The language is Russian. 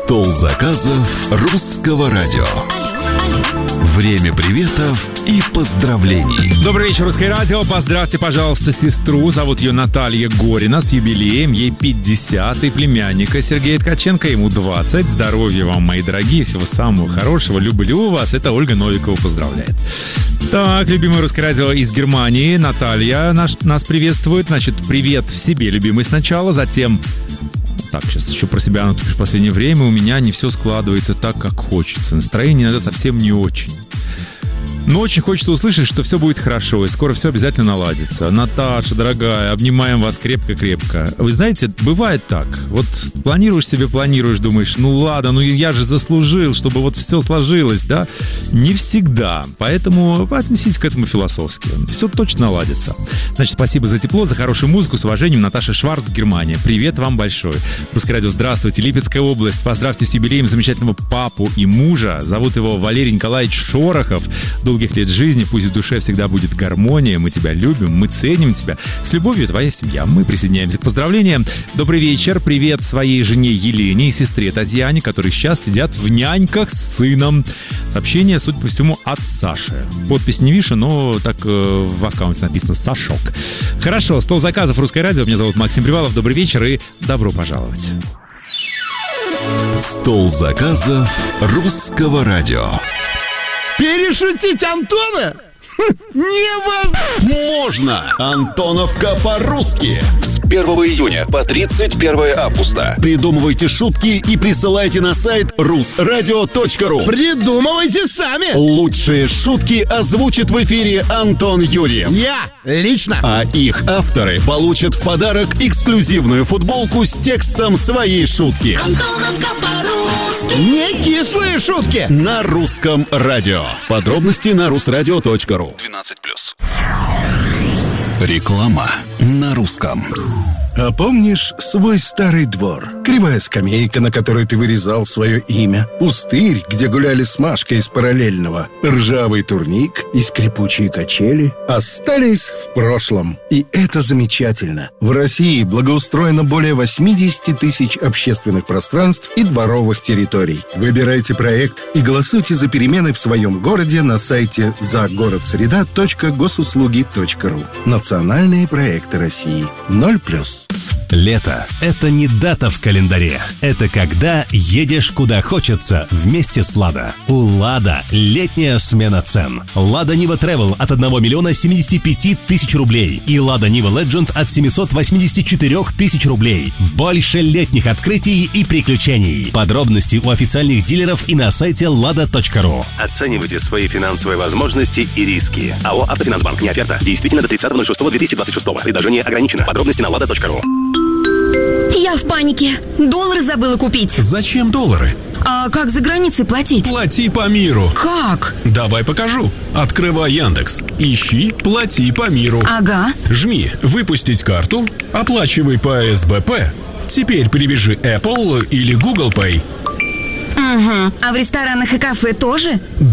Стол заказов Русского радио. Время приветов и поздравлений. Добрый вечер, Русское радио. Поздравьте, пожалуйста, сестру. Зовут ее Наталья Горина. С юбилеем. Ей 50. И племянника Сергея Ткаченко. Ему 20. Здоровья вам, мои дорогие. Всего самого хорошего. Люблю вас. Это Ольга Новикова поздравляет. Так, любимое Русское радио из Германии. Наталья нас приветствует. Значит, привет себе, любимый, сначала. Затем... Так, сейчас еще про себя, в последнее время у меня не все складывается так, как хочется. Настроение иногда совсем не очень. Но очень хочется услышать, что все будет хорошо, и скоро все обязательно наладится. Наташа, дорогая, обнимаем вас крепко-крепко. Вы знаете, бывает так. Вот планируешь, думаешь, ну ладно, я же заслужил, чтобы вот все сложилось, да? Не всегда. Поэтому отнеситесь к этому философски. Все точно наладится. Значит, спасибо за тепло, за хорошую музыку. С уважением, Наташа Шварц, Германия. Привет вам большой. Русское радио, здравствуйте. Липецкая область. Поздравьте с юбилеем замечательного папу и мужа. Зовут его Валерий Николаевич Шорохов. Долгих лет жизни, пусть в душе всегда будет гармония. Мы тебя любим, мы ценим тебя. С любовью, твоя семья. Мы присоединяемся к поздравлениям. Добрый вечер. Привет своей жене Елене и сестре Татьяне, которые сейчас сидят в няньках с сыном. Сообщение, судя по всему, от Саши. Подпись не вижу, но так в аккаунте написано «Сашок». Хорошо, стол заказов Русское радио. Меня зовут Максим Привалов. Добрый вечер и добро пожаловать. Стол заказов Русского радио. Перешутить Антона? Невозможно! Антоновка по-русски. С 1 июня по 31 августа. Придумывайте шутки и присылайте на сайт rusradio.ru. Придумывайте сами! Лучшие шутки озвучит в эфире Антон Юрьев. Я лично. А их авторы получат в подарок эксклюзивную футболку с текстом своей шутки. Антоновка по-русски. Не кислые шутки. На русском радио. Подробности на rusradio.ru. 12+. Реклама на русском. А помнишь свой старый двор? Кривая скамейка, на которой ты вырезал свое имя. Пустырь, где гуляли с Машкой из параллельного. Ржавый турник и скрипучие качели остались в прошлом. И это замечательно. В России благоустроено более 80 тысяч общественных пространств и дворовых территорий. Выбирайте проект и голосуйте за перемены в своем городе на сайте загородсреда.госуслуги.ру. Национальные проекты России. 0+. Лето – это не дата в календаре. Это когда едешь куда хочется вместе с «Лада». У «Лада» летняя смена цен. «Лада Нива Travel» от 1 миллиона 75 тысяч рублей и «Лада Нива Legend» от 784 тысяч рублей. Больше летних открытий и приключений. Подробности у официальных дилеров и на сайте lada.ru. Оценивайте свои финансовые возможности и риски. АО «Автофинансбанк». Не оферта. Действительно до 30.06.2026. Предложение ограничено. Подробности на lada.ru. Я в панике. Доллары забыла купить. Зачем доллары? А как за границей платить? Плати по миру. Как? Давай покажу. Открывай Яндекс. Ищи «Плати по миру». Ага. Жми «Выпустить карту». Оплачивай по СБП. Теперь привяжи Apple или Google Pay. Угу. А в ресторанах и кафе тоже?